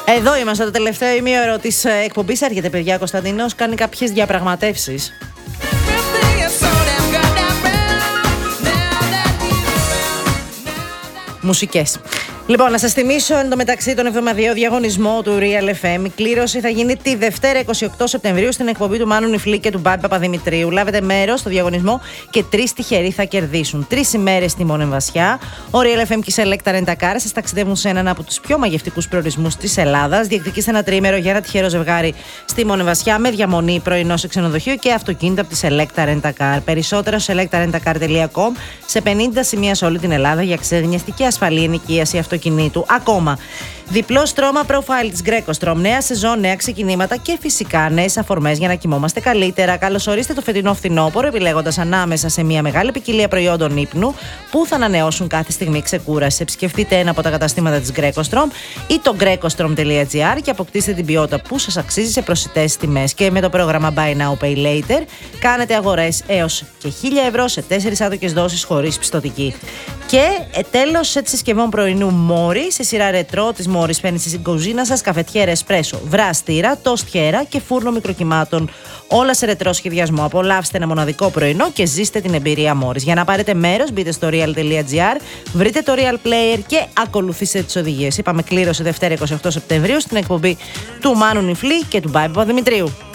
Εδώ είμαστε, το τελευταίο ημίωρο της εκπομπής. Έρχεται, παιδιά, Κωνσταντίνος, κάνει κάποιες διαπραγματεύσεις. Μουσικές. Λοιπόν, να σας θυμίσω εντωμεταξύ τον εβδομαδιαίο διαγωνισμό του Real FM. Η κλήρωση θα γίνει τη Δευτέρα 28 Σεπτεμβρίου στην εκπομπή του Μάνου Νιφλή και του Μπάμπη Παπαδημητρίου. Λάβετε μέρος στο διαγωνισμό και 3 τυχεροί θα κερδίσουν. 3 ημέρες στη Μονεμβασιά. Ο Real FM και η Selecta Rent a Car σας ταξιδεύουν σε έναν από τους πιο μαγευτικούς προορισμούς της Ελλάδας. Διεκδικήστε ένα τριήμερο για ένα τυχερό ζευγάρι στη Μονεμβασιά με διαμονή πρωινό σε ξενοδοχείο και αυτοκίνητα από τη Selecta Rent a Car. Περισσότερα στο selectarentacar.com σε 50 σημεία σε όλη την Ελλάδα για ξενιαστική ασφαλή ενοικίαση αυτοκινήτου. Ακόμα, διπλό στρώμα profile της Greco Strom, νέα σεζόν, νέα ξεκινήματα και φυσικά νέες αφορμές για να κοιμόμαστε καλύτερα. Καλωσορίστε το φετινό φθινόπωρο επιλέγοντας ανάμεσα σε μια μεγάλη ποικιλία προϊόντων ύπνου που θα ανανεώσουν κάθε στιγμή ξεκούραση. Επισκεφτείτε ένα από τα καταστήματα της Greco Strom ή το grecostrom.gr και αποκτήστε την ποιότητα που σας αξίζει σε προσιτές τιμές. Και με το πρόγραμμα Buy Now Pay Later κάνετε αγορές έως και 1.000 ευρώ σε 4 άτοκες δόσεις χωρίς πιστωτική. Και τέλος, σετ συσκευών πρωινού Μόρι σε σειρά ρετρό της Μόρις φέρνει στην κουζίνα σας καφετιέρα εσπρέσο, βραστήρα, τοστιέρα και φούρνο μικροκυμάτων. Όλα σε ρετρό σχεδιασμό. Απολαύστε ένα μοναδικό πρωινό και ζήστε την εμπειρία Μόρις. Για να πάρετε μέρος, μπείτε στο real.gr, βρείτε το Real Player και ακολουθήστε τις οδηγίες. Είπαμε κλήρωση Δευτέρα 28 Σεπτεμβρίου στην εκπομπή του Μάνου Νιφλή και του Μπάμπη Παπαδημητρίου.